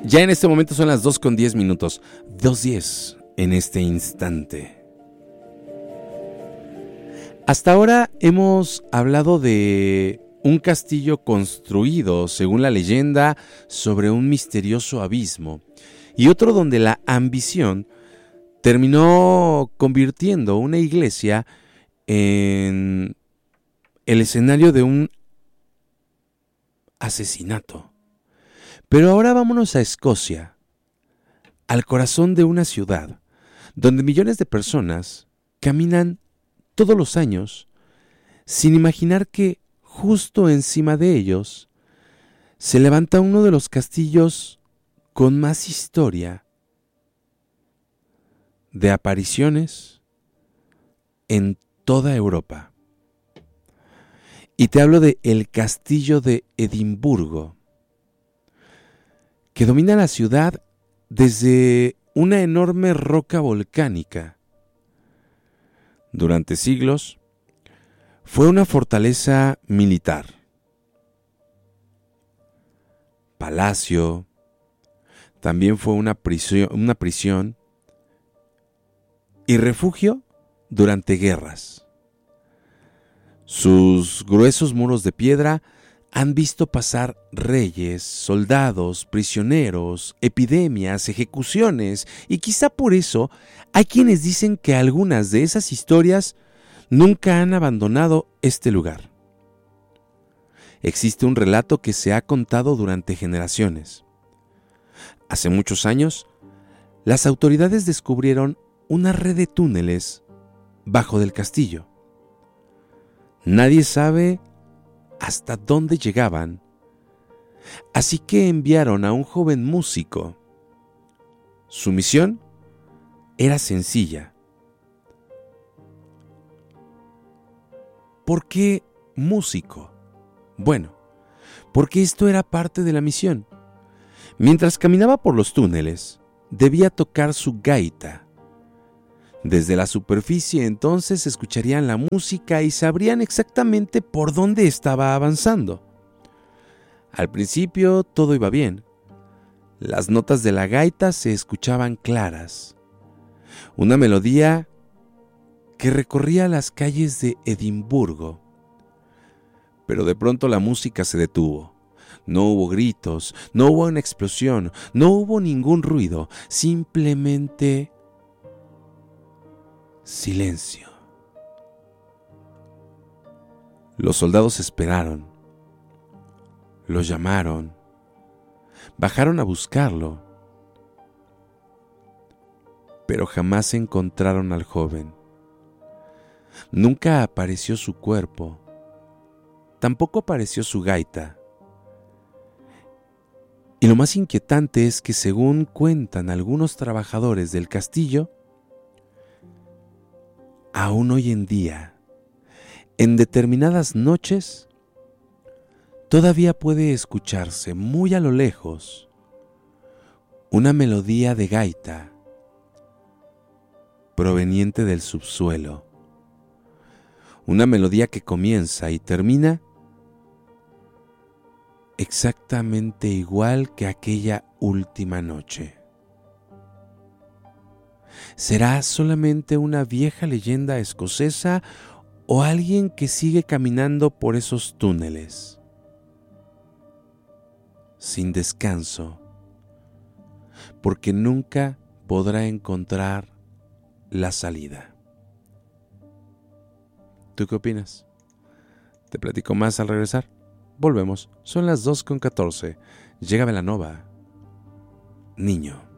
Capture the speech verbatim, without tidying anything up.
Ya en este momento son las dos con diez minutos. dos diez en este instante. Hasta ahora hemos hablado de un castillo construido, según la leyenda, sobre un misterioso abismo, y otro donde la ambición terminó convirtiendo una iglesia en el escenario de un asesinato. Pero ahora vámonos a Escocia, al corazón de una ciudad, donde millones de personas caminan todos los años sin imaginar que justo encima de ellos se levanta uno de los castillos con más historia de apariciones en toda Europa. Y te hablo de el castillo de Edimburgo, que domina la ciudad desde una enorme roca volcánica. Durante siglos fue una fortaleza militar, palacio, también fue una prisión, una prisión y refugio durante guerras. Sus gruesos muros de piedra han visto pasar reyes, soldados, prisioneros, epidemias, ejecuciones, y quizá por eso hay quienes dicen que algunas de esas historias nunca han abandonado este lugar. Existe un relato que se ha contado durante generaciones. Hace muchos años, las autoridades descubrieron una red de túneles bajo del castillo. Nadie sabe hasta dónde llegaban, así que enviaron a un joven músico. Su misión era sencilla. ¿Por qué músico? Bueno, porque esto era parte de la misión. Mientras caminaba por los túneles, debía tocar su gaita. Desde la superficie entonces escucharían la música y sabrían exactamente por dónde estaba avanzando. Al principio todo iba bien. Las notas de la gaita se escuchaban claras. Una melodía que recorría las calles de Edimburgo. Pero de pronto la música se detuvo. No hubo gritos, no hubo una explosión, no hubo ningún ruido, simplemente silencio. Los soldados esperaron, lo llamaron, bajaron a buscarlo, pero jamás encontraron al joven. Nunca apareció su cuerpo, tampoco apareció su gaita. Y lo más inquietante es que, según cuentan algunos trabajadores del castillo, aún hoy en día, en determinadas noches, todavía puede escucharse muy a lo lejos una melodía de gaita proveniente del subsuelo. Una melodía que comienza y termina exactamente igual que aquella última noche. ¿Será solamente una vieja leyenda escocesa o alguien que sigue caminando por esos túneles sin descanso, porque nunca podrá encontrar la salida? ¿Tú qué opinas? Te platico más al regresar. Volvemos. Son las dos con catorce. Llega Belanova. Niño.